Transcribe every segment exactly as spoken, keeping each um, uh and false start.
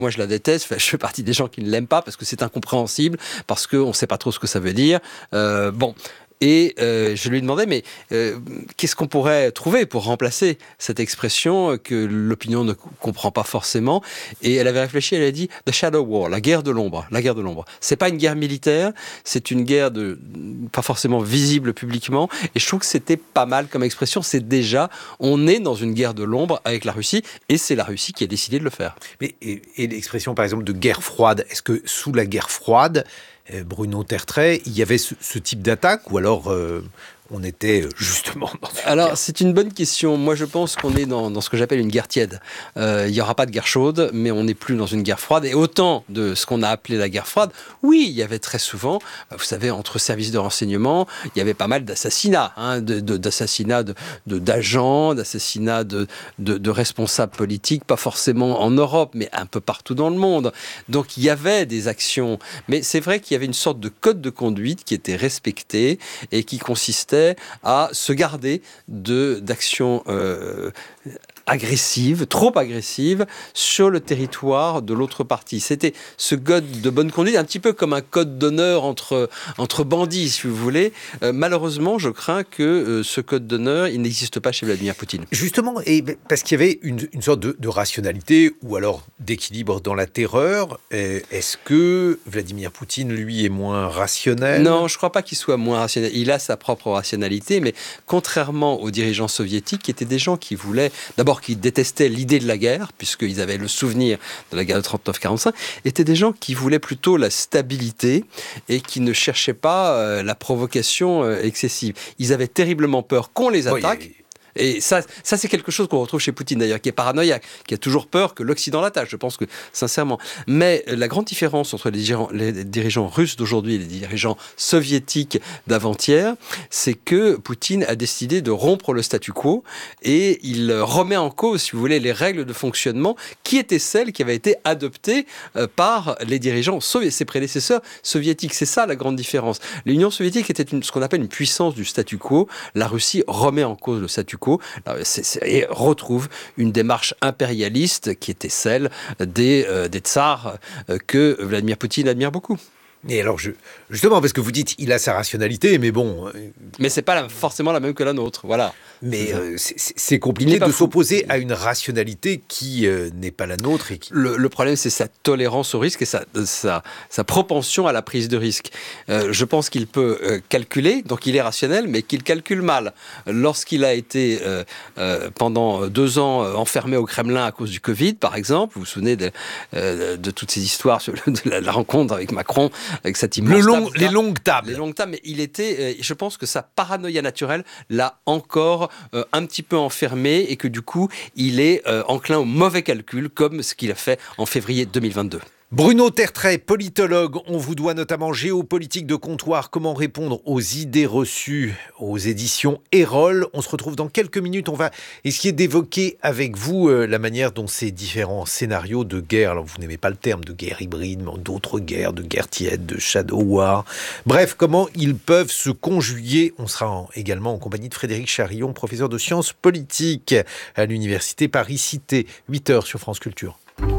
Moi, je la déteste. Enfin, je fais partie des gens qui ne l'aiment pas parce que c'est incompréhensible, parce qu'on ne sait pas trop ce que ça veut dire. Euh, bon. Et euh, je lui demandais, mais euh, qu'est-ce qu'on pourrait trouver pour remplacer cette expression que l'opinion ne comprend pas forcément? Et elle avait réfléchi, elle a dit « the shadow war », la guerre de l'ombre. La guerre de l'ombre. C'est pas une guerre militaire, c'est une guerre de, pas forcément visible publiquement. Et je trouve que c'était pas mal comme expression. C'est déjà, on est dans une guerre de l'ombre avec la Russie, et c'est la Russie qui a décidé de le faire. Mais, et, et l'expression, par exemple, de guerre froide, est-ce que sous la guerre froide, Bruno Tertrais, il y avait ce, ce type d'attaque, ou alors euh, on était justement dans une Alors, guerre. C'est une bonne question. Moi, je pense qu'on est dans, dans ce que j'appelle une guerre tiède. Euh, il n'y aura pas de guerre chaude, mais on n'est plus dans une guerre froide. Et autant de ce qu'on a appelé la guerre froide, oui, il y avait très souvent, vous savez, entre services de renseignement, il y avait pas mal d'assassinats, hein, de, de, d'assassinats de, de, d'agents, d'assassinats de, de, de responsables politiques, pas forcément en Europe, mais un peu partout dans le monde. Donc, il y avait des actions. Mais c'est vrai qu'il y avait une sorte de code de conduite qui était respecté et qui consistait à se garder de, d'actions euh, agressives, trop agressives, sur le territoire de l'autre partie. C'était ce code de bonne conduite, un petit peu comme un code d'honneur entre, entre bandits, si vous voulez. Euh, malheureusement, je crains que euh, ce code d'honneur, il n'existe pas chez Vladimir Poutine. Justement, et parce qu'il y avait une, une sorte de, de rationalité, ou alors d'équilibre dans la terreur, est-ce que Vladimir Poutine, lui, est moins rationnel ? Non, je ne crois pas qu'il soit moins rationnel. Il a sa propre rationalité, mais contrairement aux dirigeants soviétiques, qui étaient des gens qui voulaient, d'abord qui détestaient l'idée de la guerre, puisqu'ils avaient le souvenir de la guerre de trente-neuf quarante-cinq, étaient des gens qui voulaient plutôt la stabilité et qui ne cherchaient pas euh, la provocation euh, excessive. Ils avaient terriblement peur qu'on les attaque. Oui, et ça, ça, c'est quelque chose qu'on retrouve chez Poutine, d'ailleurs, qui est paranoïaque, qui a toujours peur que l'Occident l'attaque, je pense que, sincèrement. Mais la grande différence entre les dirigeants, les dirigeants russes d'aujourd'hui et les dirigeants soviétiques d'avant-hier, c'est que Poutine a décidé de rompre le statu quo et il remet en cause, si vous voulez, les règles de fonctionnement qui étaient celles qui avaient été adoptées par les dirigeants soviétiques, ses prédécesseurs soviétiques. C'est ça la grande différence. L'Union soviétique était une, ce qu'on appelle une puissance du statu quo. La Russie remet en cause le statu quo. C'est, c'est, et retrouve une démarche impérialiste qui était celle des, euh, des tsars euh, que Vladimir Poutine admire beaucoup. Et alors, je, justement, parce que vous dites, il a sa rationalité, mais bon... Euh, mais c'est pas la, forcément la même que la nôtre, voilà. Mais euh, c'est, c'est compliqué de fou. s'opposer à une rationalité qui euh, n'est pas la nôtre. Et qui... le, le problème, c'est sa tolérance au risque et sa, sa, sa propension à la prise de risque. Euh, je pense qu'il peut euh, calculer, donc il est rationnel, mais qu'il calcule mal. Lorsqu'il a été euh, euh, pendant deux ans euh, enfermé au Kremlin à cause du Covid, par exemple, vous vous souvenez de, euh, de toutes ces histoires sur le, de la, la rencontre avec Macron, avec cette immense le long, table, les longues tables. Les longues tables, mais il était, euh, je pense que sa paranoïa naturelle l'a encore euh, un petit peu enfermé et que du coup, il est euh, enclin au mauvais calcul, comme ce qu'il a fait en février deux mille vingt-deux. Bruno Tertrais, politologue, on vous doit notamment Géopolitique de comptoir, comment répondre aux idées reçues aux éditions Erol. On se retrouve dans quelques minutes, on va essayer d'évoquer avec vous euh, la manière dont ces différents scénarios de guerre, alors vous n'aimez pas le terme de guerre hybride, mais d'autres guerres, de guerre tiède, de shadow war, bref, comment ils peuvent se conjuguer. On sera en, également en compagnie de Frédéric Charillon, professeur de sciences politiques à l'université Paris-Cité, huit heures sur France Culture.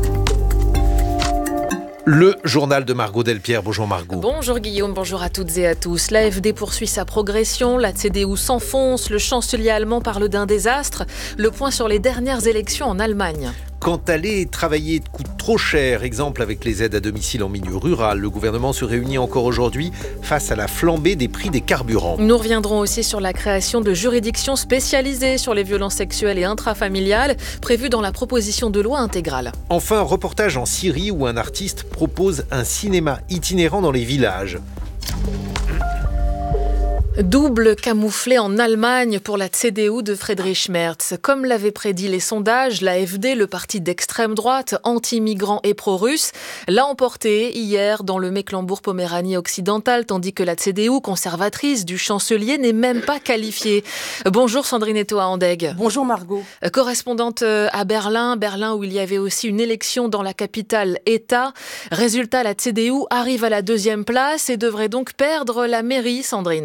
Le journal de Margot Delpierre. Bonjour Margot. Bonjour Guillaume, bonjour à toutes et à tous. L'A F D poursuit sa progression, la C D U s'enfonce, le chancelier allemand parle d'un désastre. Le point sur les dernières élections en Allemagne. Quand aller travailler coûte trop cher, exemple avec les aides à domicile en milieu rural, le gouvernement se réunit encore aujourd'hui face à la flambée des prix des carburants. Nous reviendrons aussi sur la création de juridictions spécialisées sur les violences sexuelles et intrafamiliales, prévues dans la proposition de loi intégrale. Enfin, un reportage en Syrie où un artiste propose un cinéma itinérant dans les villages. Double camouflé en Allemagne pour la C D U de Friedrich Merz. Comme l'avaient prédit les sondages, l'A F D, le parti d'extrême droite, anti-migrants et pro-russe, l'a emporté hier dans le Mecklembourg-Poméranie occidental, tandis que la C D U, conservatrice du chancelier, n'est même pas qualifiée. Bonjour Sandrine Etoa-Andegg. Bonjour Margot. Correspondante à Berlin, Berlin où il y avait aussi une élection dans la capitale État. Résultat, la C D U arrive à la deuxième place et devrait donc perdre la mairie, Sandrine.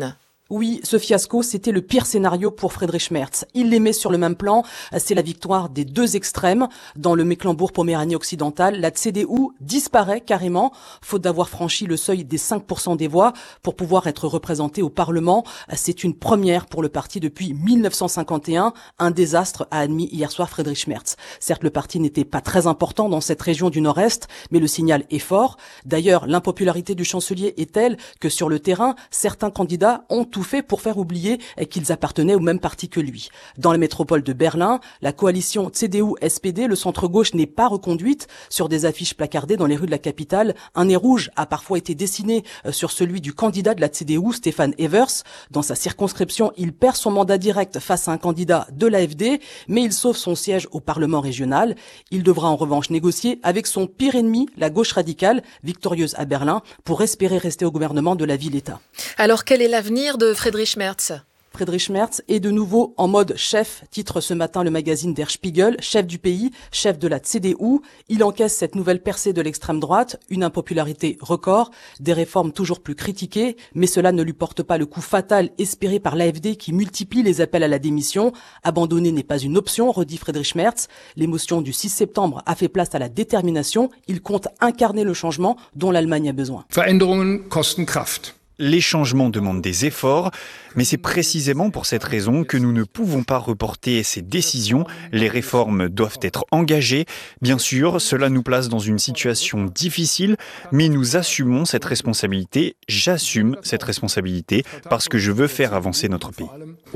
Oui, ce fiasco, c'était le pire scénario pour Friedrich Merz. Il les met sur le même plan, c'est la victoire des deux extrêmes. Dans le Mecklembourg-Poméranie occidentale, la C D U disparaît carrément, faute d'avoir franchi le seuil des cinq pour cent des voix pour pouvoir être représentée au Parlement. C'est une première pour le parti depuis mille neuf cent cinquante et un, un désastre a admis hier soir Friedrich Merz. Certes, le parti n'était pas très important dans cette région du Nord-Est, mais le signal est fort. D'ailleurs, l'impopularité du chancelier est telle que sur le terrain, certains candidats ont tout fait pour faire oublier qu'ils appartenaient au même parti que lui. Dans la métropole de Berlin, la coalition C D U S P D, le centre-gauche, n'est pas reconduite. Sur des affiches placardées dans les rues de la capitale, un nez rouge a parfois été dessiné sur celui du candidat de la C D U, Stefan Evers. Dans sa circonscription, il perd son mandat direct face à un candidat de l'A F D, mais il sauve son siège au Parlement régional. Il devra en revanche négocier avec son pire ennemi, la gauche radicale, victorieuse à Berlin, pour espérer rester au gouvernement de la ville-État. Alors quel est l'avenir de Friedrich Merz ? Friedrich Merz est de nouveau en mode chef, titre ce matin le magazine Der Spiegel, chef du pays, chef de la C D U. Il encaisse cette nouvelle percée de l'extrême droite, une impopularité record, des réformes toujours plus critiquées, mais cela ne lui porte pas le coup fatal espéré par l'A F D qui multiplie les appels à la démission. Abandonner n'est pas une option, redit Friedrich Merz. L'émotion du six septembre a fait place à la détermination. Il compte incarner le changement dont l'Allemagne a besoin. Veränderungen kosten Kraft. Les changements demandent des efforts, mais c'est précisément pour cette raison que nous ne pouvons pas reporter ces décisions. Les réformes doivent être engagées. Bien sûr, cela nous place dans une situation difficile, mais nous assumons cette responsabilité. J'assume cette responsabilité parce que je veux faire avancer notre pays.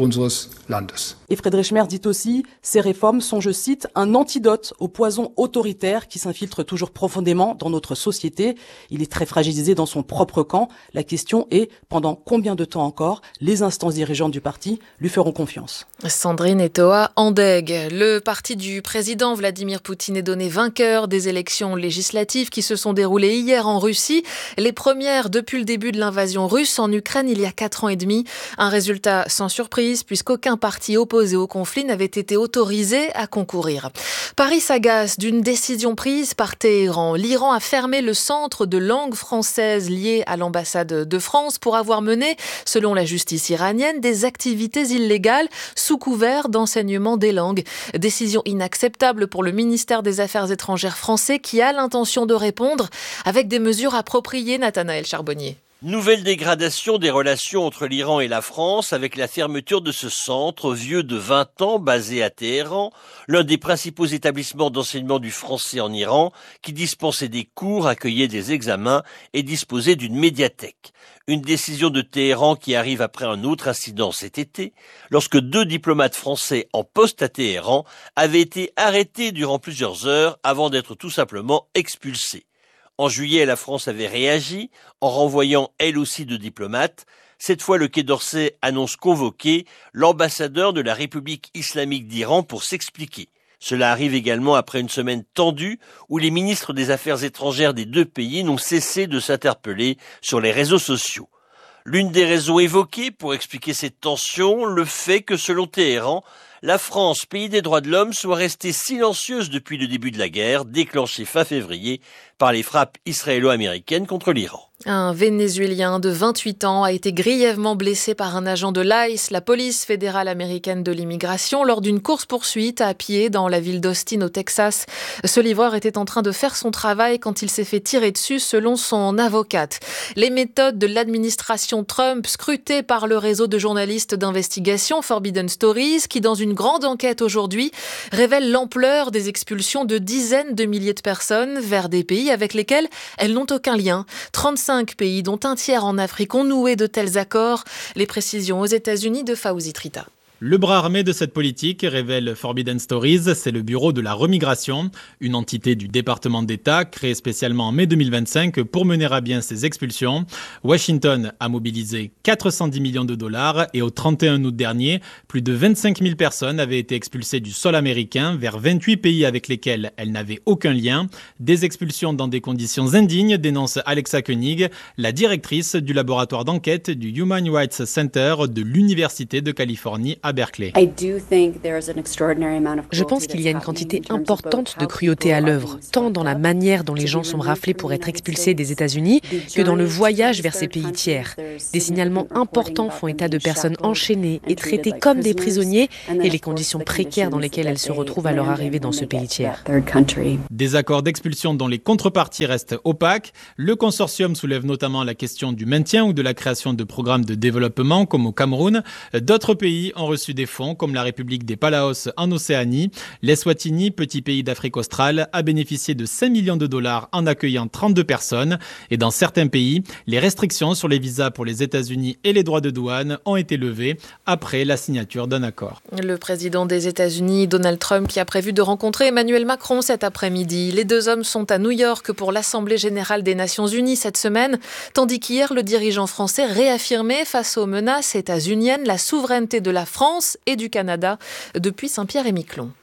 Et Friedrich Merz dit aussi, ces réformes sont, je cite, un antidote au poison autoritaire qui s'infiltre toujours profondément dans notre société. Il est très fragilisé dans son propre camp. La question et pendant combien de temps encore les instances dirigeantes du parti lui feront confiance. Sandrine Etoa Andeg. Le parti du président Vladimir Poutine est donné vainqueur des élections législatives qui se sont déroulées hier en Russie. Les premières depuis le début de l'invasion russe en Ukraine il y a quatre ans et demi. Un résultat sans surprise puisqu'aucun parti opposé au conflit n'avait été autorisé à concourir. Paris s'agace d'une décision prise par Téhéran. L'Iran a fermé le centre de langue française lié à l'ambassade de France pour avoir mené, selon la justice iranienne, des activités illégales sous couvert d'enseignement des langues. Décision inacceptable pour le ministère des Affaires étrangères français qui a l'intention de répondre avec des mesures appropriées, Nathanaël Charbonnier. Nouvelle dégradation des relations entre l'Iran et la France avec la fermeture de ce centre vieux de vingt ans basé à Téhéran, l'un des principaux établissements d'enseignement du français en Iran qui dispensait des cours, accueillait des examens et disposait d'une médiathèque. Une décision de Téhéran qui arrive après un autre incident cet été, lorsque deux diplomates français en poste à Téhéran avaient été arrêtés durant plusieurs heures avant d'être tout simplement expulsés. En juillet, la France avait réagi en renvoyant elle aussi deux diplomates. Cette fois, le Quai d'Orsay annonce convoquer l'ambassadeur de la République islamique d'Iran pour s'expliquer. Cela arrive également après une semaine tendue où les ministres des Affaires étrangères des deux pays n'ont cessé de s'interpeller sur les réseaux sociaux. L'une des raisons évoquées pour expliquer cette tension, le fait que selon Téhéran, la France, pays des droits de l'homme, soit restée silencieuse depuis le début de la guerre, déclenchée fin février par les frappes israélo-américaines contre l'Iran. Un Vénézuélien de vingt-huit ans a été grièvement blessé par un agent de l'I C E, la police fédérale américaine de l'immigration, lors d'une course-poursuite à pied dans la ville d'Austin au Texas. Ce livreur était en train de faire son travail quand il s'est fait tirer dessus selon son avocate. Les méthodes de l'administration Trump, scrutées par le réseau de journalistes d'investigation Forbidden Stories, qui dans une grande enquête aujourd'hui révèle l'ampleur des expulsions de dizaines de milliers de personnes vers des pays avec lesquels elles n'ont aucun lien. trente-cinq pays, dont un tiers en Afrique, ont noué de tels accords. Les précisions aux États-Unis de Fawzi Trita. Le bras armé de cette politique, révèle Forbidden Stories, c'est le Bureau de la remigration, une entité du département d'État créée spécialement en mai deux mille vingt-cinq pour mener à bien ces expulsions. Washington a mobilisé quatre cent dix millions de dollars et au trente et un août dernier, plus de vingt-cinq mille personnes avaient été expulsées du sol américain vers vingt-huit pays avec lesquels elles n'avaient aucun lien. Des expulsions dans des conditions indignes, dénonce Alexa Koenig, la directrice du laboratoire d'enquête du Human Rights Center de l'Université de Californie à à Berkeley. Je pense qu'il y a une quantité importante de cruauté à l'œuvre, tant dans la manière dont les gens sont raflés pour être expulsés des États-Unis que dans le voyage vers ces pays tiers. Des signalements importants font état de personnes enchaînées et traitées comme des prisonniers et les conditions précaires dans lesquelles elles se retrouvent à leur arrivée dans ce pays tiers. Des accords d'expulsion dont les contreparties restent opaques. Le consortium soulève notamment la question du maintien ou de la création de programmes de développement comme au Cameroun. D'autres pays ont reçu des fonds comme la République des Palaos en Océanie. L'Eswatini, petit pays d'Afrique australe, a bénéficié de cinq millions de dollars en accueillant trente-deux personnes. Et dans certains pays, les restrictions sur les visas pour les États-Unis et les droits de douane ont été levées après la signature d'un accord. Le président des États-Unis, Donald Trump, qui a prévu de rencontrer Emmanuel Macron cet après-midi. Les deux hommes sont à New York pour l'Assemblée générale des Nations unies cette semaine, tandis qu'hier, le dirigeant français réaffirmait face aux menaces états-uniennes la souveraineté de la France et du Canada depuis Saint-Pierre-et-Miquelon.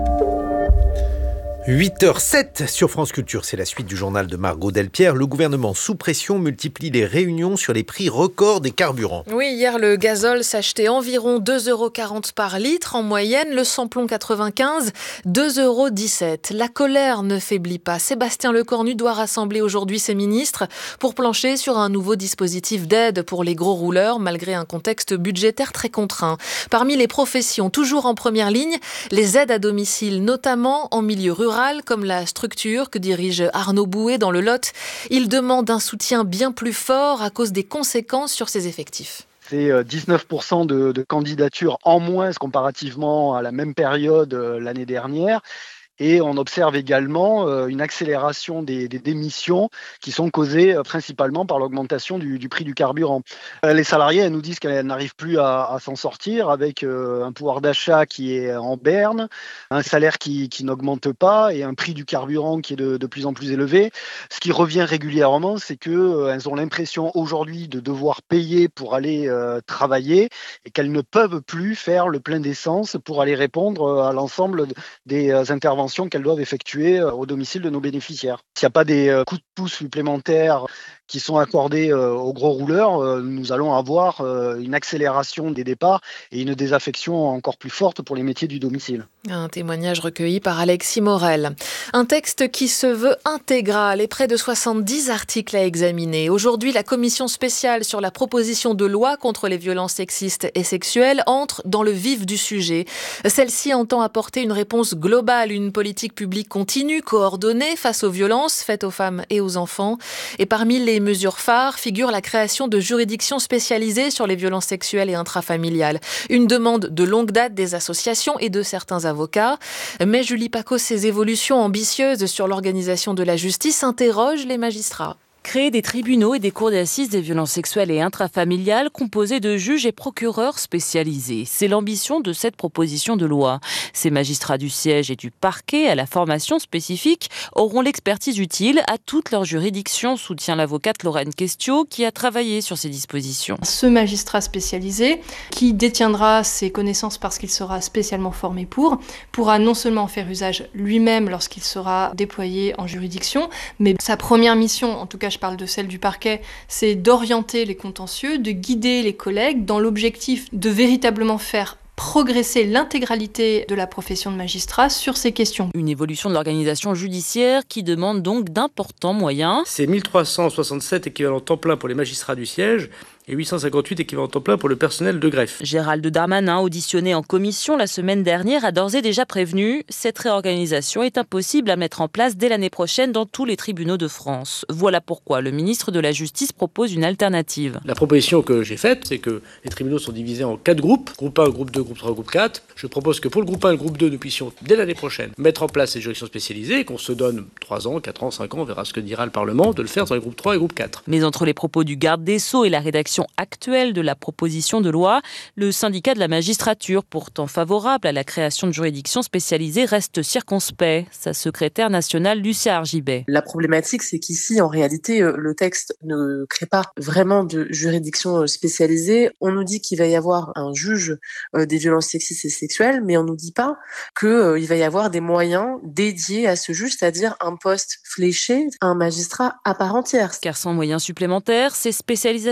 huit heures sept sur France Culture, c'est la suite du journal de Margot Delpierre. Le gouvernement sous pression multiplie les réunions sur les prix records des carburants. Oui, hier le gazole s'achetait environ deux euros quarante par litre en moyenne, le samplon quatre-vingt-quinze, deux euros dix-sept. La colère ne faiblit pas. Sébastien Lecornu doit rassembler aujourd'hui ses ministres pour plancher sur un nouveau dispositif d'aide pour les gros rouleurs, malgré un contexte budgétaire très contraint. Parmi les professions toujours en première ligne, les aides à domicile, notamment en milieu rural, comme la structure que dirige Arnaud Bouet dans le Lot. Il demande un soutien bien plus fort à cause des conséquences sur ses effectifs. C'est dix-neuf pour cent de, de candidatures en moins comparativement à la même période l'année dernière. Et on observe également euh, une accélération des, des démissions qui sont causées euh, principalement par l'augmentation du, du prix du carburant. Euh, les salariés elles nous disent qu'elles n'arrivent plus à, à s'en sortir avec euh, un pouvoir d'achat qui est en berne, un salaire qui, qui n'augmente pas et un prix du carburant qui est de, de plus en plus élevé. Ce qui revient régulièrement, c'est qu'elles euh, ont l'impression aujourd'hui de devoir payer pour aller euh, travailler et qu'elles ne peuvent plus faire le plein d'essence pour aller répondre à l'ensemble des euh, interventions qu'elles doivent effectuer au domicile de nos bénéficiaires. S'il n'y a pas des coups de pouce supplémentaires qui sont accordés aux gros rouleurs, nous allons avoir une accélération des départs et une désaffection encore plus forte pour les métiers du domicile. Un témoignage recueilli par Alexis Morel. Un texte qui se veut intégral et près de soixante-dix articles à examiner. Aujourd'hui, la commission spéciale sur la proposition de loi contre les violences sexistes et sexuelles entre dans le vif du sujet. Celle-ci entend apporter une réponse globale, une politique publique continue, coordonnée face aux violences faites aux femmes et aux enfants. Et parmi les mesures phares figure la création de juridictions spécialisées sur les violences sexuelles et intrafamiliales. Une demande de longue date des associations et de certains avocats. Mais Julie Paco, ces évolutions ambitieuses sur l'organisation de la justice interrogent les magistrats. Créer des tribunaux et des cours d'assises des violences sexuelles et intrafamiliales composés de juges et procureurs spécialisés. C'est l'ambition de cette proposition de loi. Ces magistrats du siège et du parquet à la formation spécifique auront l'expertise utile à toute leur juridiction, soutient l'avocate Lorraine Questiot qui a travaillé sur ces dispositions. Ce magistrat spécialisé, qui détiendra ses connaissances parce qu'il sera spécialement formé pour, pourra non seulement en faire usage lui-même lorsqu'il sera déployé en juridiction, mais sa première mission, en tout cas je parle de celle du parquet, c'est d'orienter les contentieux, de guider les collègues dans l'objectif de véritablement faire progresser l'intégralité de la profession de magistrat sur ces questions. Une évolution de l'organisation judiciaire qui demande donc d'importants moyens. C'est mille trois cent soixante-sept équivalents temps plein pour les magistrats du siège et huit cent cinquante-huit équivalents temps plein pour le personnel de greffe. Gérald Darmanin, auditionné en commission la semaine dernière, a d'ores et déjà prévenu, cette réorganisation est impossible à mettre en place dès l'année prochaine dans tous les tribunaux de France. Voilà pourquoi le ministre de la Justice propose une alternative. La proposition que j'ai faite, c'est que les tribunaux sont divisés en quatre groupes, groupe un, groupe deux, groupe trois, groupe quatre. Je propose que pour le groupe un et le groupe deux, nous puissions dès l'année prochaine mettre en place ces juridictions spécialisées et qu'on se donne trois ans, quatre ans, cinq ans, on verra ce que dira le Parlement, de le faire dans les groupes trois et groupe quatre. Mais entre les propos du garde des Sceaux et la rédaction actuelle de la proposition de loi, le syndicat de la magistrature, pourtant favorable à la création de juridictions spécialisées, reste circonspect. Sa secrétaire nationale, Lucia Argibet. La problématique, c'est qu'ici, en réalité, le texte ne crée pas vraiment de juridiction spécialisée. On nous dit qu'il va y avoir un juge des violences sexistes et sexuelles, mais on nous dit pas qu'il va y avoir des moyens dédiés à ce juge, c'est-à-dire un poste fléché, un magistrat à part entière. Car sans moyens supplémentaires, ces spécialisations ne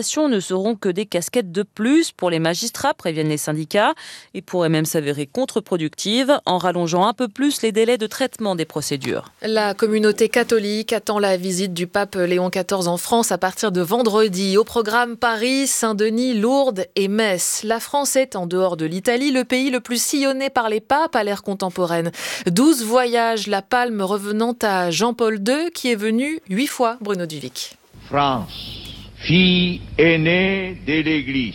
seront que des casquettes de plus pour les magistrats, préviennent les syndicats, et pourraient même s'avérer contre-productives en rallongeant un peu plus les délais de traitement des procédures. La communauté catholique attend la visite du pape Léon quatorze en France à partir de vendredi. Au programme Paris, Saint-Denis, Lourdes et Metz. La France est, en dehors de l'Italie, le pays le plus sillonné par les papes à l'ère contemporaine. douze voyages, la palme revenant à Jean-Paul deux, qui est venu huit fois, Bruno Duvic. France, fille aînée de l'Église,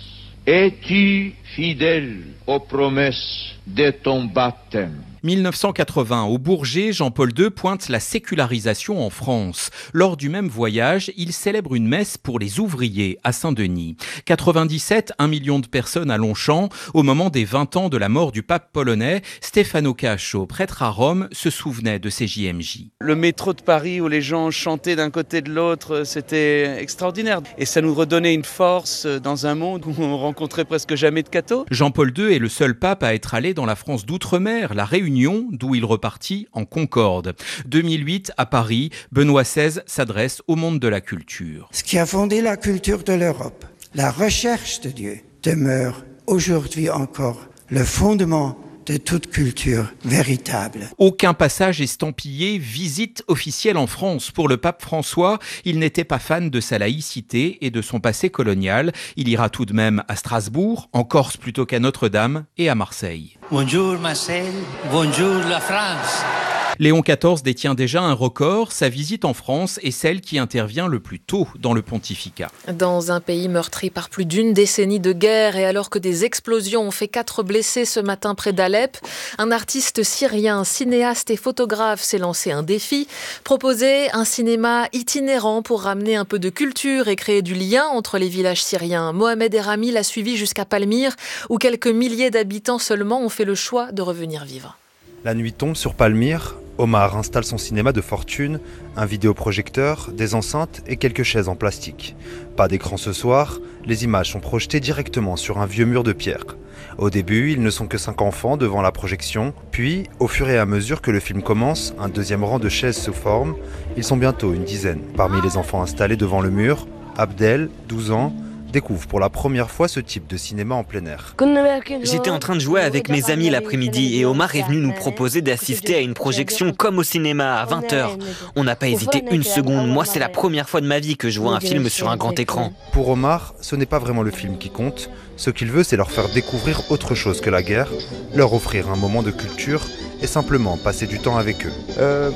es-tu fidèle aux promesses de ton baptême? mille neuf cent quatre-vingts, au Bourget, Jean-Paul deux pointe la sécularisation en France. Lors du même voyage, il célèbre une messe pour les ouvriers à Saint-Denis. quatre-vingt-dix-sept, un million de personnes à Longchamp. Au moment des vingt ans de la mort du pape polonais, Stefano Cascio, prêtre à Rome, se souvenait de ces J M J. Le métro de Paris où les gens chantaient d'un côté de l'autre, c'était extraordinaire. Et ça nous redonnait une force dans un monde où on rencontrait presque jamais de cathos. Jean-Paul deux est le seul pape à être allé dans la France d'outre-mer, la Réunion, d'où il repartit en Concorde. deux mille huit, à Paris, Benoît seize s'adresse au monde de la culture. Ce qui a fondé la culture de l'Europe, la recherche de Dieu, demeure aujourd'hui encore le fondement de toute culture véritable. Aucun passage estampillé visite officielle en France. Pour le pape François, il n'était pas fan de sa laïcité et de son passé colonial. Il ira tout de même à Strasbourg, en Corse plutôt qu'à Notre-Dame et à Marseille. Bonjour Marseille, bonjour la France. Léon quatorze détient déjà un record. Sa visite en France est celle qui intervient le plus tôt dans le pontificat. Dans un pays meurtri par plus d'une décennie de guerre et alors que des explosions ont fait quatre blessés ce matin près d'Alep, un artiste syrien, cinéaste et photographe s'est lancé un défi, proposer un cinéma itinérant pour ramener un peu de culture et créer du lien entre les villages syriens. Mohamed Erami l'a suivi jusqu'à Palmyre, où quelques milliers d'habitants seulement ont fait le choix de revenir vivre. La nuit tombe sur Palmyre. Omar installe son cinéma de fortune, un vidéoprojecteur, des enceintes et quelques chaises en plastique. Pas d'écran ce soir, les images sont projetées directement sur un vieux mur de pierre. Au début, ils ne sont que cinq enfants devant la projection, puis, au fur et à mesure que le film commence, un deuxième rang de chaises se forme, ils sont bientôt une dizaine. Parmi les enfants installés devant le mur, Abdel, douze ans, découvre pour la première fois ce type de cinéma en plein air. J'étais en train de jouer avec mes amis l'après-midi et Omar est venu nous proposer d'assister à une projection comme au cinéma à vingt heures. On n'a pas hésité une seconde. Moi, c'est la première fois de ma vie que je vois un film sur un grand écran. Pour Omar, ce n'est pas vraiment le film qui compte. Ce qu'il veut, c'est leur faire découvrir autre chose que la guerre, leur offrir un moment de culture et simplement passer du temps avec eux. Euh,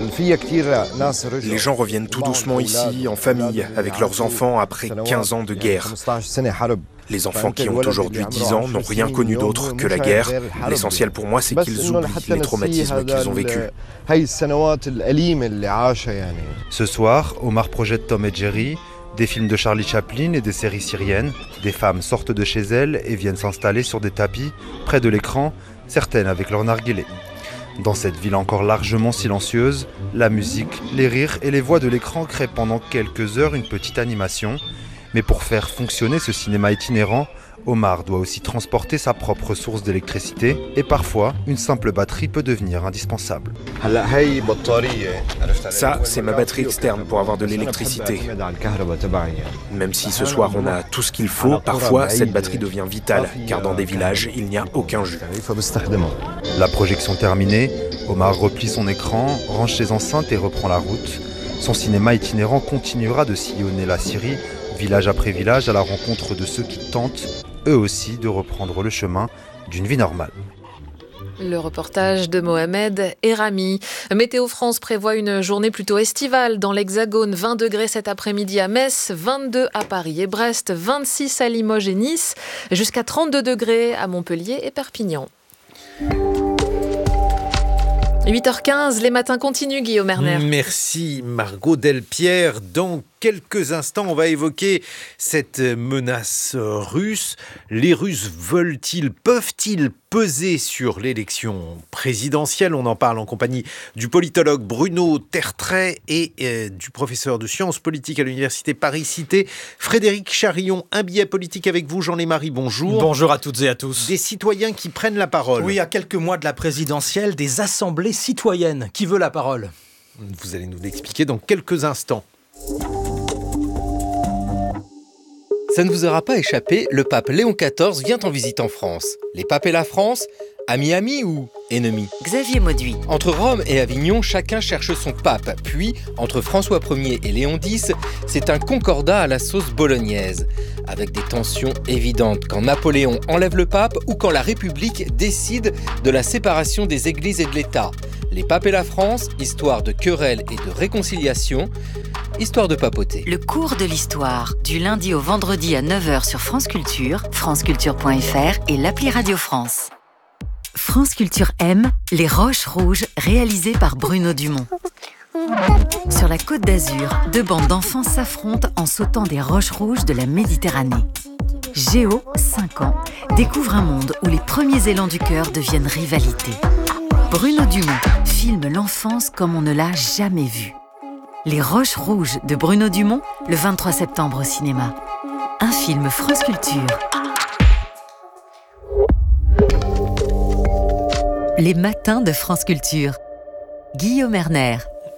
Les gens reviennent tout doucement ici, en famille, avec leurs enfants après quinze ans de guerre. Les enfants qui ont aujourd'hui dix ans n'ont rien connu d'autre que la guerre. L'essentiel pour moi, c'est qu'ils oublient les traumatismes qu'ils ont vécus. Ce soir, Omar projette Tom et Jerry, des films de Charlie Chaplin et des séries syriennes. Des femmes sortent de chez elles et viennent s'installer sur des tapis, près de l'écran, certaines avec leur narguilé. Dans cette ville encore largement silencieuse, la musique, les rires et les voix de l'écran créent pendant quelques heures une petite animation. Mais pour faire fonctionner ce cinéma itinérant, Omar doit aussi transporter sa propre source d'électricité et parfois, une simple batterie peut devenir indispensable. Ça, c'est ma batterie externe pour avoir de l'électricité. Même si ce soir on a tout ce qu'il faut, parfois cette batterie devient vitale, car dans des villages, il n'y a aucun jus. La projection terminée, Omar replie son écran, range ses enceintes et reprend la route. Son cinéma itinérant continuera de sillonner la Syrie, village après village, à la rencontre de ceux qui tentent, eux aussi, de reprendre le chemin d'une vie normale. Le reportage de Mohamed Erami. Météo France prévoit une journée plutôt estivale dans l'Hexagone. vingt degrés cet après-midi à Metz, vingt-deux à Paris et Brest, vingt-six à Limoges et Nice, jusqu'à trente-deux degrés à Montpellier et Perpignan. huit heures quinze, les matins continuent, Guillaume Erner. Merci Margot Delpierre. Dans quelques instants, on va évoquer cette menace russe. Les Russes veulent-ils, peuvent-ils peser sur l'élection présidentielle? On en parle en compagnie du politologue Bruno Tertrais et euh, du professeur de sciences politiques à l'université Paris-Cité, Frédéric Charillon. Un billet politique avec vous, Jean-Lémarie, bonjour. Bonjour à toutes et à tous. Des citoyens qui prennent la parole. Oui, à quelques mois de la présidentielle, des assemblées citoyennes. Qui veut la parole? Vous allez nous l'expliquer dans quelques instants. Ça ne vous aura pas échappé, le pape Léon quatorze vient en visite en France. Les papes et la France, amis-amis ou ennemis ? Xavier Mauduit. Entre Rome et Avignon, chacun cherche son pape. Puis, entre François Ier et Léon dix, c'est un concordat à la sauce bolognaise. Avec des tensions évidentes quand Napoléon enlève le pape ou quand la République décide de la séparation des églises et de l'État. Les papes et la France, histoire de querelles et de réconciliation, histoire de papoter. Le cours de l'histoire, du lundi au vendredi à neuf heures sur France Culture, franceculture point f r et l'appli Radio France. France Culture aime Les Roches Rouges, réalisées par Bruno Dumont. Sur la Côte d'Azur, deux bandes d'enfants s'affrontent en sautant des roches rouges de la Méditerranée. Géo, cinq ans, découvre un monde où les premiers élans du cœur deviennent rivalité. Bruno Dumont filme l'enfance comme on ne l'a jamais vue. Les Roches Rouges de Bruno Dumont, le vingt-trois septembre au cinéma. Un film France Culture. Les matins de France Culture. Guillaume Erner.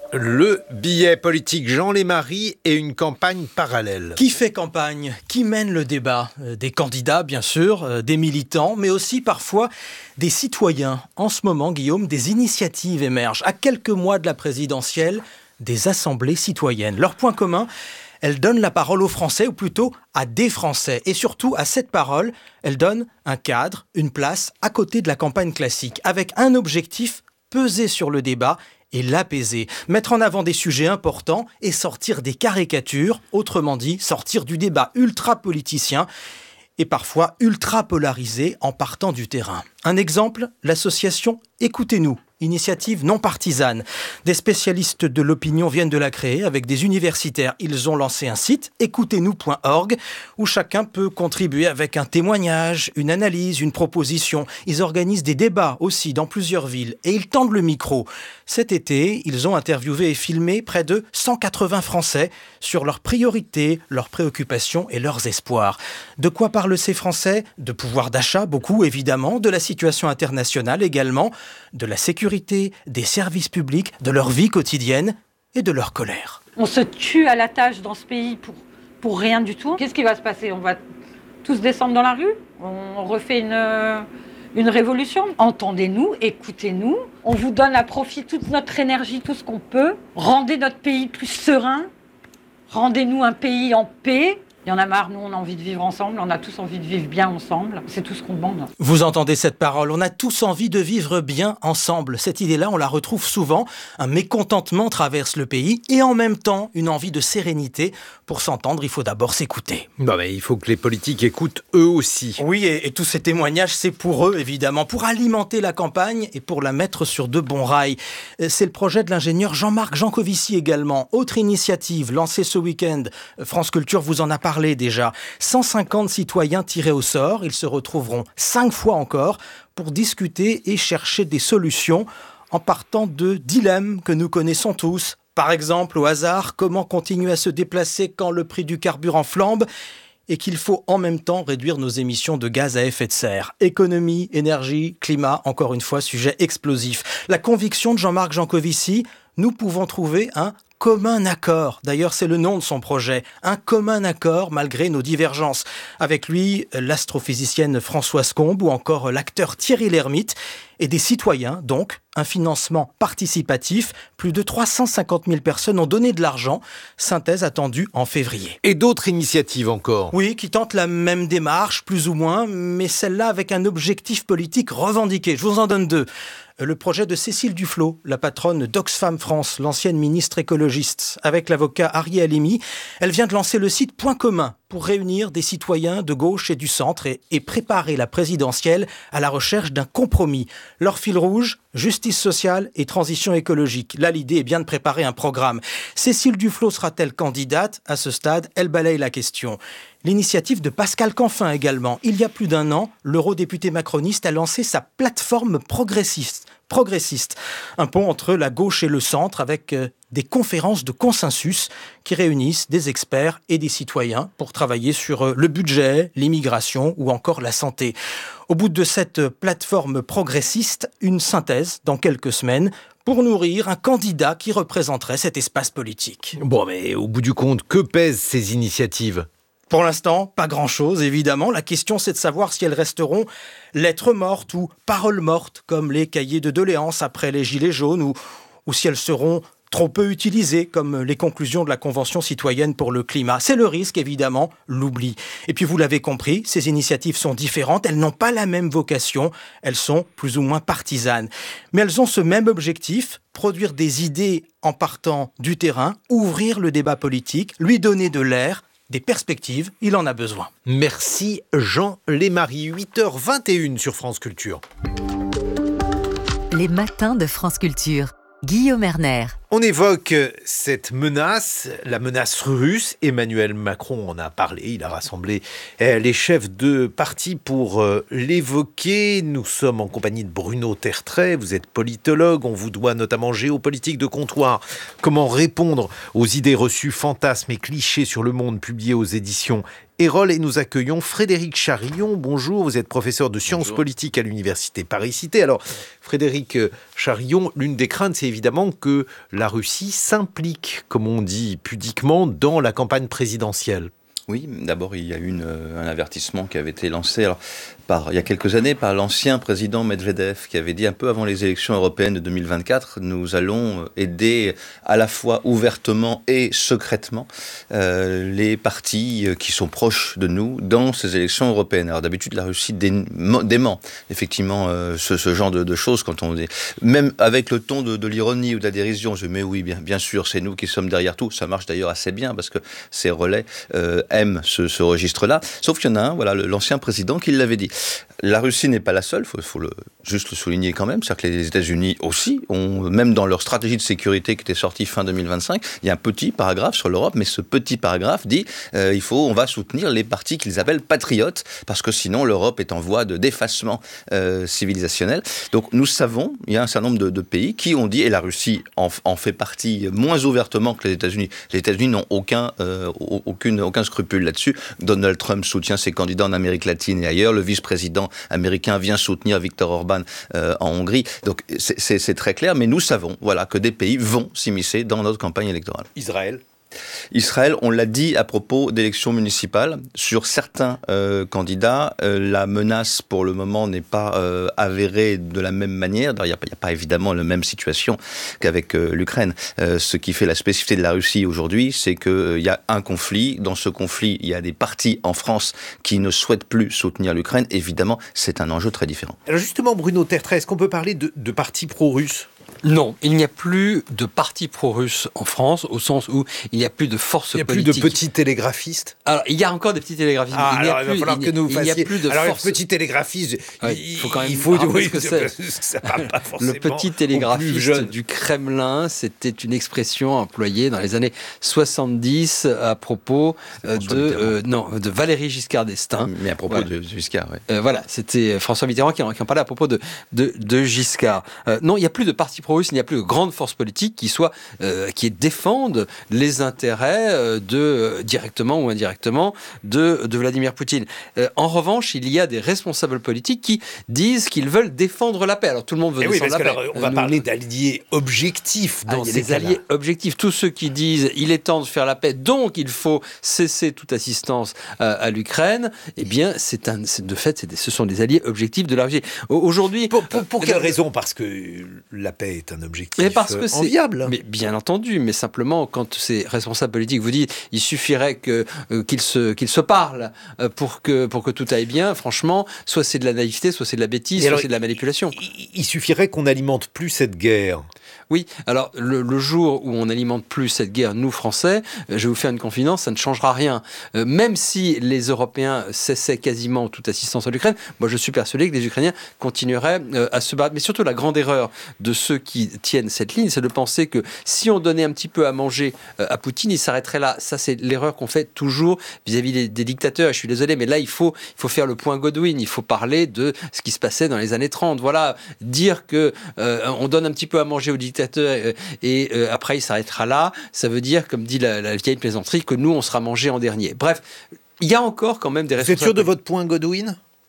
Le billet politique Jean Lémarie et une campagne parallèle. Qui fait campagne ? Qui mène le débat ? Des candidats, bien sûr, des militants, mais aussi parfois des citoyens. En ce moment, Guillaume, des initiatives émergent. À quelques mois de la présidentielle, des assemblées citoyennes. Leur point commun, elles donnent la parole aux Français, ou plutôt à des Français. Et surtout, à cette parole, elles donnent un cadre, une place, à côté de la campagne classique, avec un objectif, peser sur le débat et l'apaiser, mettre en avant des sujets importants et sortir des caricatures, autrement dit, sortir du débat ultra-politicien et parfois ultra-polarisé en partant du terrain. Un exemple, l'association Écoutez-nous, initiative non partisane. Des spécialistes de l'opinion viennent de la créer avec des universitaires. Ils ont lancé un site, écoutez nous point org, où chacun peut contribuer avec un témoignage, une analyse, une proposition. Ils organisent des débats aussi dans plusieurs villes et ils tendent le micro. Cet été, ils ont interviewé et filmé près de cent quatre-vingts Français sur leurs priorités, leurs préoccupations et leurs espoirs. De quoi parlent ces Français ? De pouvoir d'achat, beaucoup évidemment, de la situation internationale également, de la sécurité, des services publics, de leur vie quotidienne et de leur colère. On se tue à la tâche dans ce pays pour, pour rien du tout. Qu'est-ce qui va se passer ? On va tous descendre dans la rue ? On refait une, une révolution ? Entendez-nous, écoutez-nous. On vous donne à profit toute notre énergie, tout ce qu'on peut. Rendez notre pays plus serein. Rendez-nous un pays en paix. Il y en a marre, nous on a envie de vivre ensemble, on a tous envie de vivre bien ensemble, c'est tout ce qu'on demande. Vous entendez cette parole, on a tous envie de vivre bien ensemble. Cette idée-là, on la retrouve souvent, un mécontentement traverse le pays et en même temps une envie de sérénité. Pour s'entendre, il faut d'abord s'écouter. Bon, mais il faut que les politiques écoutent eux aussi. Oui, et, et tous ces témoignages, c'est pour eux évidemment, pour alimenter la campagne et pour la mettre sur de bons rails. C'est le projet de l'ingénieur Jean-Marc Jancovici également, autre initiative lancée ce week-end. France Culture vous en a parlé déjà. cent cinquante citoyens tirés au sort, ils se retrouveront cinq fois encore pour discuter et chercher des solutions en partant de dilemmes que nous connaissons tous. Par exemple, au hasard, comment continuer à se déplacer quand le prix du carburant flambe et qu'il faut en même temps réduire nos émissions de gaz à effet de serre. Économie, énergie, climat, encore une fois, sujet explosif. La conviction de Jean-Marc Jancovici, nous pouvons trouver un commun accord. D'ailleurs, c'est le nom de son projet. Un commun accord malgré nos divergences. Avec lui, l'astrophysicienne Françoise Combe ou encore l'acteur Thierry Lhermitte et des citoyens, donc, un financement participatif. Plus de trois cent cinquante mille personnes ont donné de l'argent. Synthèse attendue en février. Et d'autres initiatives encore ? Oui, qui tentent la même démarche, plus ou moins, mais celle-là avec un objectif politique revendiqué. Je vous en donne deux. Le projet de Cécile Duflot, la patronne d'Oxfam France, l'ancienne ministre écologiste, avec l'avocat Harry Halimi. Elle vient de lancer le site Point commun pour réunir des citoyens de gauche et du centre et, et préparer la présidentielle à la recherche d'un compromis. Leur fil rouge, justice sociale et transition écologique. Là, l'idée est bien de préparer un programme. Cécile Duflot sera-t-elle candidate ? À ce stade, elle balaye la question. L'initiative de Pascal Canfin également. Il y a plus d'un an, l'eurodéputé macroniste a lancé sa plateforme progressiste. progressiste. Un pont entre la gauche et le centre avec euh, des conférences de consensus qui réunissent des experts et des citoyens pour travailler sur euh, le budget, l'immigration ou encore la santé. Au bout de cette plateforme progressiste, une synthèse dans quelques semaines pour nourrir un candidat qui représenterait cet espace politique. Bon, mais au bout du compte, que pèsent ces initiatives ? Pour l'instant, pas grand-chose, évidemment. La question, c'est de savoir si elles resteront lettres mortes ou paroles mortes, comme les cahiers de doléances après les Gilets jaunes, ou, ou si elles seront trop peu utilisées, comme les conclusions de la Convention citoyenne pour le climat. C'est le risque, évidemment, l'oubli. Et puis, vous l'avez compris, ces initiatives sont différentes, elles n'ont pas la même vocation, elles sont plus ou moins partisanes. Mais elles ont ce même objectif, produire des idées en partant du terrain, ouvrir le débat politique, lui donner de l'air, des perspectives, il en a besoin. Merci Jean Lémarie, huit heures vingt et une sur France Culture. Les matins de France Culture. Guillaume Erner. On évoque cette menace, la menace russe. Emmanuel Macron en a parlé, il a rassemblé les chefs de parti pour l'évoquer. Nous sommes en compagnie de Bruno Tertrais, vous êtes politologue, on vous doit notamment géopolitique de comptoir. Comment répondre aux idées reçues, fantasmes et clichés sur le monde, publié aux éditions Erol, et nous accueillons Frédéric Charillon. Bonjour, vous êtes professeur de sciences Bonjour. politiques à l'université Paris-Cité. Alors, Frédéric Charillon, l'une des craintes, c'est évidemment que la Russie s'implique, comme on dit pudiquement, dans la campagne présidentielle. Oui, d'abord, il y a eu une, un avertissement qui avait été lancé alors, par, il y a quelques années par l'ancien président Medvedev, qui avait dit un peu avant les élections européennes de deux mille vingt-quatre, nous allons aider à la fois ouvertement et secrètement euh, les partis qui sont proches de nous dans ces élections européennes. Alors d'habitude, la Russie dément effectivement euh, ce, ce genre de, de choses, quand on dit, même avec le ton de, de l'ironie ou de la dérision. Je dis, mais oui, bien, bien sûr, c'est nous qui sommes derrière tout. Ça marche d'ailleurs assez bien, parce que ces relais euh, aiment ce, ce registre-là. Sauf qu'il y en a un, voilà, l'ancien président qui l'avait dit. La Russie n'est pas la seule, il faut, faut le, juste le souligner quand même, c'est-à-dire que les États-Unis aussi, ont, même dans leur stratégie de sécurité qui était sortie fin deux mille vingt-cinq, il y a un petit paragraphe sur l'Europe, mais ce petit paragraphe dit euh, il faut, on va soutenir les partis qu'ils appellent patriotes, parce que sinon l'Europe est en voie de défacement euh, civilisationnel. Donc nous savons, il y a un certain nombre de, de pays qui ont dit, et la Russie en, en fait partie moins ouvertement que les États-Unis. Les États-Unis n'ont aucun, euh, aucune, aucun scrupule là-dessus. Donald Trump soutient ses candidats en Amérique latine et ailleurs, le vice-président américain vient soutenir Viktor Orban euh, en Hongrie. Donc c'est, c'est, c'est très clair, mais nous savons voilà, que des pays vont s'immiscer dans notre campagne électorale. Israël Israël, on l'a dit à propos d'élections municipales, sur certains euh, candidats, euh, la menace pour le moment n'est pas euh, avérée de la même manière. Il n'y a, a pas évidemment la même situation qu'avec euh, l'Ukraine. Euh, ce qui fait la spécificité de la Russie aujourd'hui, c'est qu'il euh, y a un conflit. Dans ce conflit, il y a des partis en France qui ne souhaitent plus soutenir l'Ukraine. Évidemment, c'est un enjeu très différent. Alors justement, Bruno Tertrais, est-ce qu'on peut parler de, de partis pro-russes ? Non, il n'y a plus de parti pro-russe en France, au sens où il n'y a plus de force politique. Il n'y a plus de petits télégraphistes. Alors, il y a encore des petits télégraphistes. Ah, il n'y a alors, plus, il va falloir que nous il fassiez... n'y a plus de alors, force. le petit télégraphiste, oui, il, il faut quand même il faut oui, ce que c'est. Ça parle pas forcément. Le petit télégraphiste du Kremlin, c'était une expression employée dans les années soixante-dix à propos euh, de euh, non de Valéry Giscard d'Estaing. Mais à propos voilà. de Giscard, oui. Euh, voilà, c'était François Mitterrand qui en, qui en parlait à propos de de, de Giscard. Euh, non, il n'y a plus de parti pro-russe, il n'y a plus de grande force politique qui soit euh, qui défendent les intérêts euh, de euh, directement ou indirectement de de Vladimir Poutine. Euh, en revanche, il y a des responsables politiques qui disent qu'ils veulent défendre la paix. Alors tout le monde veut Et défendre oui, parce la que paix. alors, on va Nous, parler d'alliés objectifs dans ah, ces des alliés objectifs. Tous ceux qui disent il est temps de faire la paix, donc il faut cesser toute assistance à, à l'Ukraine. Eh bien, c'est un, c'est, de fait, c'est des, ce sont des alliés objectifs de la Russie. Aujourd'hui, pour, pour, pour quelle euh, raison ? Parce que la paix est un objectif mais parce que enviable. Mais bien entendu, mais simplement quand ces responsables politiques vous disent il suffirait que euh, qu'ils se qu'ils se parlent euh, pour que pour que tout aille bien. Franchement, soit c'est de la naïveté, soit c'est de la bêtise, soit alors, c'est de la manipulation. Il, il suffirait qu'on n'alimente plus cette guerre. Oui, alors le, le jour où on n'alimente plus cette guerre, nous Français, euh, je vais vous faire une confidence, ça ne changera rien. Euh, même si les Européens cessaient quasiment toute assistance à l'Ukraine, moi je suis persuadé que les Ukrainiens continueraient euh, à se battre. Mais surtout la grande erreur de ceux qui tiennent cette ligne, c'est de penser que si on donnait un petit peu à manger euh, à Poutine, il s'arrêterait là. Ça c'est l'erreur qu'on fait toujours vis-à-vis des, des dictateurs. Je suis désolé, mais là il faut, il faut faire le point Godwin, il faut parler de ce qui se passait dans les années trente. Voilà, dire que euh, on donne un petit peu à manger aux dictateurs et euh, après il s'arrêtera là, ça veut dire, comme dit la, la vieille plaisanterie, que nous on sera mangé en dernier. Bref, il y a encore quand même des responsables. Vous êtes sûr de votre point Godwin ?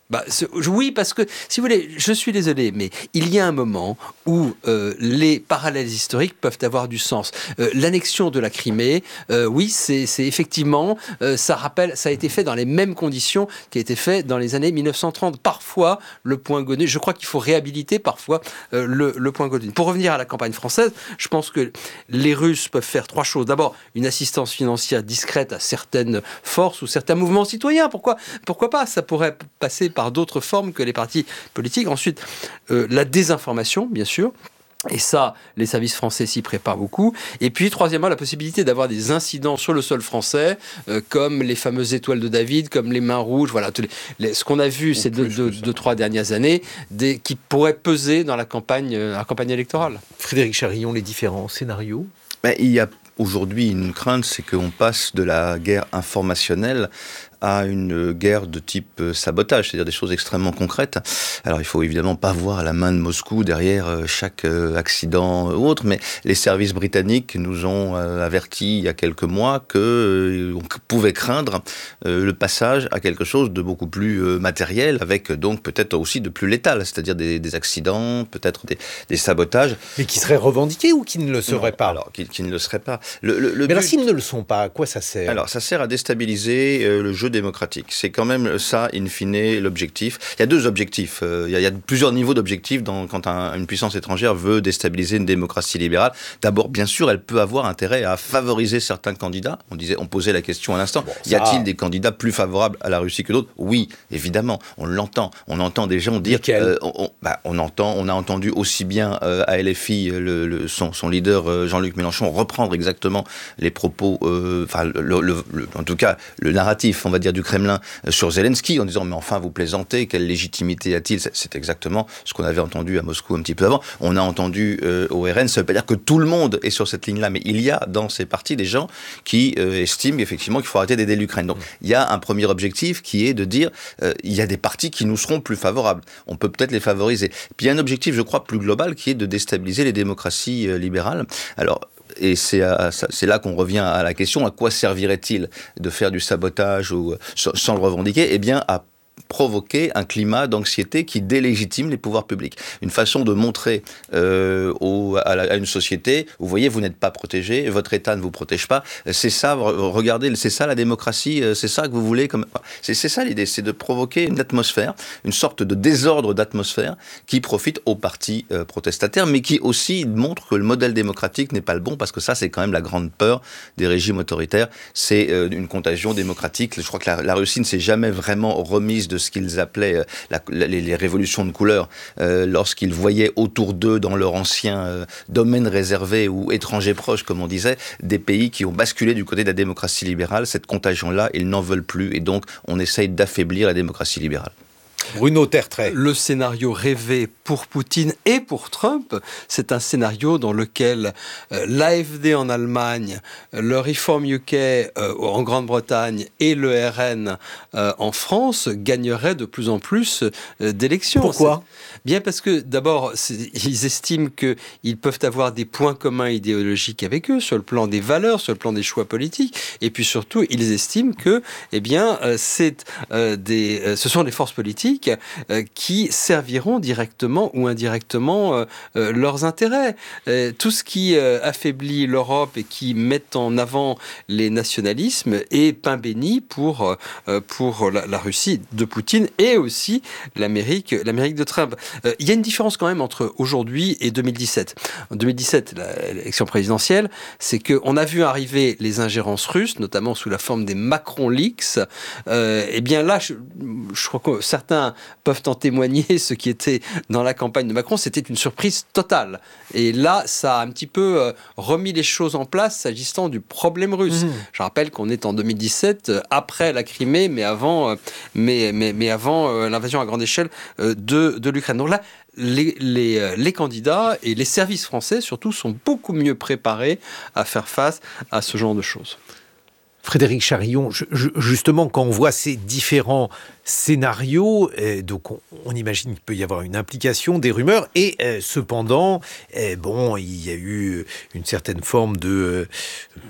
Bah, oui, parce que, si vous voulez, je suis désolé, mais il y a un moment où euh, les parallèles historiques peuvent avoir du sens. Euh, l'annexion de la Crimée, euh, oui, c'est, c'est effectivement, euh, ça rappelle, ça a été fait dans les mêmes conditions qui a été fait dans les années mille neuf cent trente. Parfois, le point Godin, je crois qu'il faut réhabiliter parfois euh, le, le point Godin. Pour revenir à la campagne française, je pense que les Russes peuvent faire trois choses. D'abord, une assistance financière discrète à certaines forces ou certains mouvements citoyens. Pourquoi, pourquoi pas ? Ça pourrait passer par d'autres formes que les partis politiques. Ensuite, euh, la désinformation, bien sûr. Et ça, les services français s'y préparent beaucoup. Et puis, troisièmement, la possibilité d'avoir des incidents sur le sol français, euh, comme les fameuses étoiles de David, comme les mains rouges, voilà, tous les, les, ce qu'on a vu ces deux, deux, deux, trois dernières années, des, qui pourraient peser dans la campagne, euh, la campagne électorale. Frédéric Charillon, les différents scénarios ? Ben, il y a aujourd'hui une crainte, c'est qu'on passe de la guerre informationnelle à une guerre de type sabotage, c'est-à-dire des choses extrêmement concrètes. Alors, il faut évidemment pas voir la main de Moscou derrière chaque accident ou autre, mais les services britanniques nous ont avertis il y a quelques mois qu'on pouvait craindre le passage à quelque chose de beaucoup plus matériel, avec donc peut-être aussi de plus létal, c'est-à-dire des, des accidents, peut-être des, des sabotages. Mais qui seraient revendiqués ou qui ne le seraient non, pas alors, qui, qui ne le seraient pas. Le, le, le mais but... alors, s'ils ne le sont pas, à quoi ça sert ? Alors, ça sert à déstabiliser euh, le jeu démocratique. C'est quand même ça, in fine, l'objectif. Il y a deux objectifs. Il y a, il y a plusieurs niveaux d'objectifs dans, quand un, une puissance étrangère veut déstabiliser une démocratie libérale. D'abord, bien sûr, elle peut avoir intérêt à favoriser certains candidats. On disait, on posait la question à l'instant. Bon, y a-t-il des candidats plus favorables à la Russie que d'autres ? Oui, évidemment. On l'entend. On entend des gens dire. Euh, on, on, bah, on entend. On a entendu aussi bien euh, à L F I le, le, son, son leader euh, Jean-Luc Mélenchon reprendre exactement les propos. Enfin, euh, le, le, le, en tout cas, le narratif, on va dire, du Kremlin sur Zelensky en disant mais enfin vous plaisantez, quelle légitimité a-t-il ? C'est exactement ce qu'on avait entendu à Moscou un petit peu avant. On a entendu euh, au R N, ça ne veut pas dire que tout le monde est sur cette ligne-là, mais il y a dans ces partis des gens qui euh, estiment effectivement qu'il faut arrêter d'aider l'Ukraine. Donc il y a un premier objectif qui est de dire euh, il y a des partis qui nous seront plus favorables. On peut peut-être les favoriser. Puis il y a un objectif, je crois, plus global qui est de déstabiliser les démocraties euh, libérales. Alors et c'est, à, c'est là qu'on revient à la question, à quoi servirait-il de faire du sabotage ou, sans le revendiquer ? Eh bien, à provoquer un climat d'anxiété qui délégitime les pouvoirs publics. Une façon de montrer euh, au, à, la, à une société, vous voyez, vous n'êtes pas protégé, votre État ne vous protège pas. C'est ça, regardez, c'est ça la démocratie, c'est ça que vous voulez. Comme... C'est, c'est ça l'idée, c'est de provoquer une atmosphère, une sorte de désordre d'atmosphère qui profite aux partis euh, protestataires, mais qui aussi montre que le modèle démocratique n'est pas le bon, parce que ça, c'est quand même la grande peur des régimes autoritaires, c'est euh, une contagion démocratique. Je crois que la, la Russie ne s'est jamais vraiment remise de ce qu'ils appelaient la, les, les révolutions de couleur, euh, lorsqu'ils voyaient autour d'eux, dans leur ancien euh, domaine réservé ou étranger proche, comme on disait, des pays qui ont basculé du côté de la démocratie libérale. Cette contagion-là, ils n'en veulent plus, et donc on essaye d'affaiblir la démocratie libérale. Bruno Tertrais. Le scénario rêvé pour Poutine et pour Trump, c'est un scénario dans lequel euh, l'A F D en Allemagne, le Reform U K euh, en Grande-Bretagne et le R N euh, en France gagneraient de plus en plus euh, d'élections. Pourquoi ? C'est bien parce que d'abord, ils estiment qu'ils peuvent avoir des points communs idéologiques avec eux sur le plan des valeurs, sur le plan des choix politiques, et puis surtout, ils estiment que, eh bien, euh, c'est, euh, des, euh, ce sont des forces politiques Euh, qui serviront directement ou indirectement euh, euh, leurs intérêts. Euh, tout ce qui euh, affaiblit l'Europe et qui met en avant les nationalismes est pain béni pour, euh, pour la, la Russie de Poutine et aussi l'Amérique, l'Amérique de Trump. Euh, il y a une différence quand même entre aujourd'hui et deux mille dix-sept. En deux mille dix-sept, l'élection présidentielle, c'est qu'on a vu arriver les ingérences russes, notamment sous la forme des Macron Leaks. Euh, et bien là, je, je crois que certains peuvent en témoigner, ceux qui étaient dans la campagne de Macron, c'était une surprise totale. Et là, ça a un petit peu euh, remis les choses en place s'agissant du problème russe. Mmh. Je rappelle qu'on est en deux mille dix-sept, euh, après la Crimée, mais avant, euh, mais, mais, mais avant euh, l'invasion à grande échelle euh, de, de l'Ukraine. Donc là, les, les, les candidats et les services français, surtout, sont beaucoup mieux préparés à faire face à ce genre de choses. Frédéric Charillon, justement, quand on voit ces différents scénarios, euh, donc on, on imagine qu'il peut y avoir une implication, des rumeurs, et euh, cependant, euh, bon, il y a eu une certaine forme de... Euh,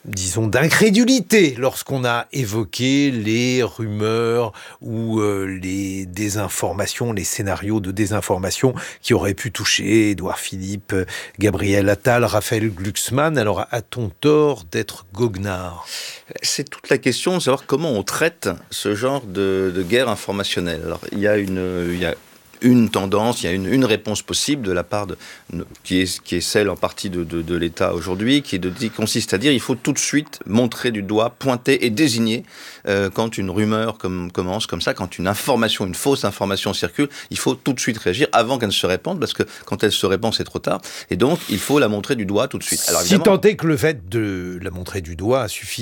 disons, d'incrédulité lorsqu'on a évoqué les rumeurs ou euh, les désinformations, les scénarios de désinformation qui auraient pu toucher Édouard Philippe, Gabriel Attal, Raphaël Glucksmann. Alors, a-t-on tort d'être goguenard ? C'est toute la question de savoir comment on traite ce genre de, de guerre informationnelle. Alors, il y a une... Il y a une tendance, il y a une, une réponse possible de la part de, qui est, qui est celle en partie de, de, de l'État aujourd'hui, qui, de, qui consiste à dire il faut tout de suite montrer du doigt, pointer et désigner euh, quand une rumeur comme, commence comme ça, quand une information, une fausse information circule, il faut tout de suite réagir avant qu'elle ne se répande, parce que quand elle se répand, c'est trop tard. Et donc, il faut la montrer du doigt tout de suite. Alors, si tant est que le fait de la montrer du doigt suffit